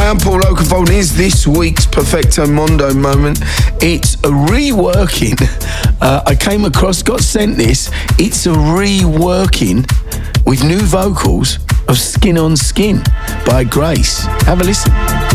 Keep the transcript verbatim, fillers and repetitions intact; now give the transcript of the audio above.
I'm Paul Oakenfold. Is this week's Perfecto Mondo moment. It's a reworking. Uh, I came across, got sent this. It's a reworking with new vocals of Skin on Skin by Grace. Have a listen.